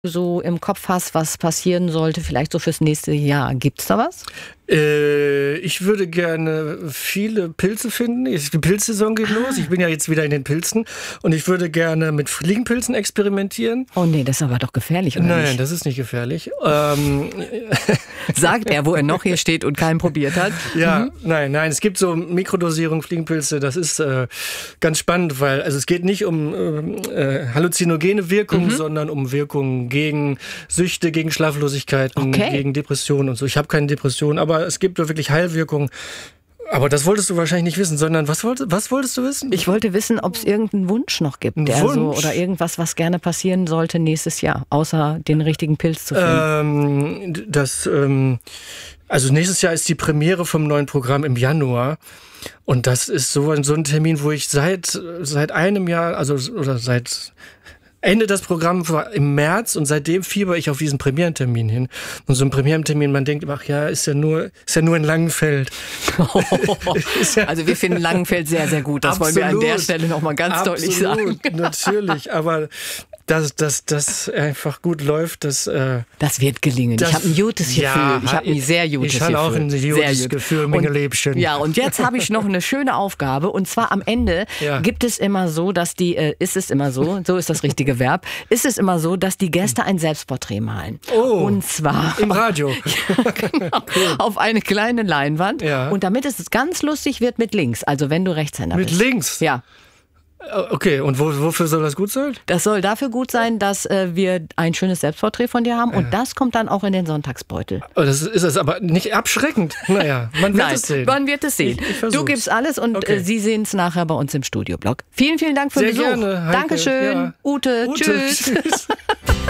so im Kopf hast, was passieren sollte, vielleicht so fürs nächste Jahr. Gibt's da was? Ich würde gerne viele Pilze finden. Die Pilzsaison geht los. Ich bin ja jetzt wieder in den Pilzen. Und ich würde gerne mit Fliegenpilzen experimentieren. Oh nee, das ist aber doch gefährlich, oder Nein, nicht? das ist nicht gefährlich. Sagt er, wo er noch hier steht und keinen probiert hat. Ja, nein. Es gibt so Mikrodosierung Fliegenpilze. Das ist ganz spannend, weil also es geht nicht um halluzinogene Wirkung, sondern um Wirkungen gegen Süchte, gegen Schlaflosigkeiten, gegen Depressionen und so. Ich habe keine Depression, aber es gibt wirklich Heilwirkungen. Aber das wolltest du wahrscheinlich nicht wissen, sondern was wolltest du wissen? Ich wollte wissen, ob es irgendeinen Wunsch noch gibt, oder irgendwas, was gerne passieren sollte nächstes Jahr, außer den richtigen Pilz zu finden. Also nächstes Jahr ist die Premiere vom neuen Programm im Januar. Und das ist so ein Termin, wo ich seit einem Jahr, oder seit Ende des Programms war im März und seitdem fieber ich auf diesen Premierentermin hin. Und so ein Premierentermin, man denkt, ach ja, ist ja nur in Langenfeld. Also wir finden Langenfeld sehr, sehr gut. Das wollen wir an der Stelle nochmal ganz deutlich sagen. Natürlich, aber dass einfach gut läuft, das wird gelingen. Ich habe ein gutes Gefühl. Ich habe ein sehr gutes Gefühl. Ich habe auch ein gutes Gefühl, Menge Lebchen. Ja, und jetzt habe ich noch eine schöne Aufgabe. Und zwar am Ende gibt es immer so, dass so ist das richtige Verb, ist es immer so, dass die Gäste ein Selbstporträt malen. Oh, und zwar im Radio. Ja, genau, cool. Auf eine kleine Leinwand. Ja. Und damit es ganz lustig wird mit links, also wenn du Rechtshänder bist. Mit links? Ja. Okay, und wofür soll das gut sein? Das soll dafür gut sein, dass wir ein schönes Selbstporträt von dir haben und das kommt dann auch in den Sonntagsbeutel. Oh, das ist aber nicht abschreckend. Naja, man wird es sehen. Man wird es sehen. Du gibst alles und Sie sehen es nachher bei uns im Studioblog. Vielen, vielen Dank für den Besuch. Sehr gerne. Heike. Dankeschön. Ja. Ute, tschüss.